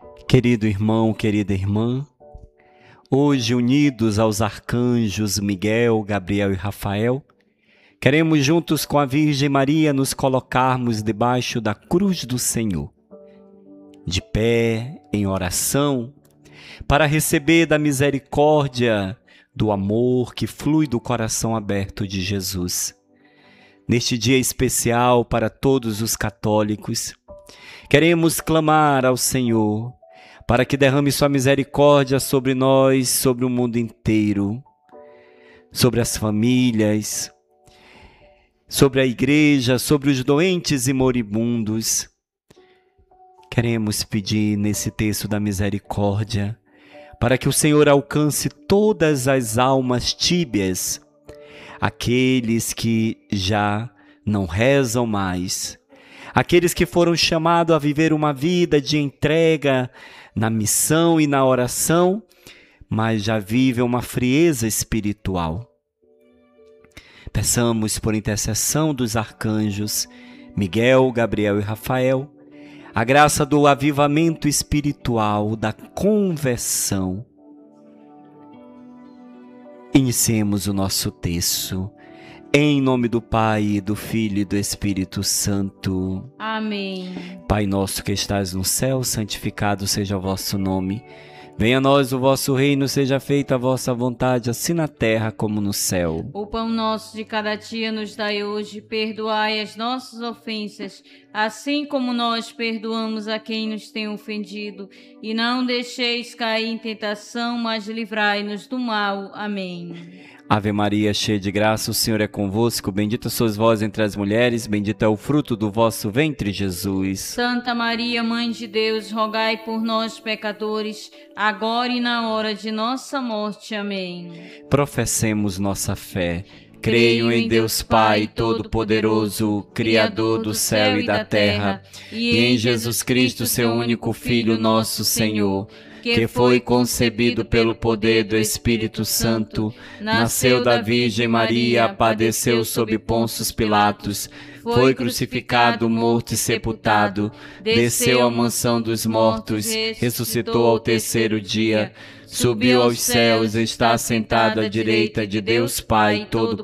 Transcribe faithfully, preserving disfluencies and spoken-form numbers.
Querido irmão, querida irmã, hoje unidos aos arcanjos Miguel, Gabriel e Rafael, queremos juntos com a Virgem Maria nos colocarmos debaixo da cruz do Senhor, de pé, em oração, para receber da misericórdia, do amor que flui do coração aberto de Jesus. Neste dia especial para todos os católicos, queremos clamar ao Senhor para que derrame sua misericórdia sobre nós, sobre o mundo inteiro, sobre as famílias, sobre a igreja, sobre os doentes e moribundos. Queremos pedir nesse texto da misericórdia para que o Senhor alcance todas as almas tíbias, aqueles que já não rezam mais, aqueles que foram chamados a viver uma vida de entrega na missão e na oração, mas já vivem uma frieza espiritual. Peçamos por intercessão dos arcanjos Miguel, Gabriel e Rafael, a graça do avivamento espiritual, da conversão. Iniciemos o nosso texto. Em nome do Pai, do Filho e do Espírito Santo. Amém. Pai nosso que estás no céu, santificado seja o vosso nome. Venha a nós o vosso reino, seja feita a vossa vontade, assim na terra como no céu. O pão nosso de cada dia nos dai hoje, perdoai as nossas ofensas, assim como nós perdoamos a quem nos tem ofendido. E não deixeis cair em tentação, mas livrai-nos do mal. Amém. Ave Maria, cheia de graça, o Senhor é convosco. Bendita sois vós entre as mulheres, bendito é o fruto do vosso ventre, Jesus. Santa Maria, Mãe de Deus, rogai por nós, pecadores, agora e na hora de nossa morte. Amém. Professemos nossa fé. Creio em Deus Pai Todo-Poderoso, Criador do céu e da terra, e em Jesus Cristo, seu único Filho, nosso Senhor, que foi concebido pelo poder do Espírito Santo, nasceu da Virgem Maria, padeceu sob Pôncio Pilatos, foi crucificado, morto e sepultado, desceu à mansão dos mortos, ressuscitou ao terceiro dia, subiu aos céus e está sentado à direita de Deus Pai Todo-Poderoso.